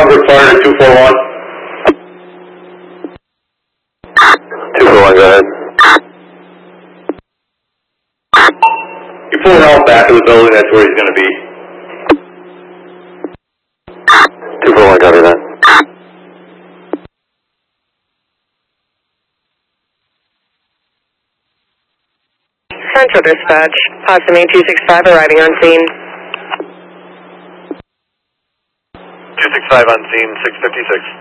Robert Fire to 241. 241, go ahead. You pull out back of the building, that's where he's going to be. 241, copy that. Central Dispatch, Possum 8265 arriving on scene. 265 on scene, 656.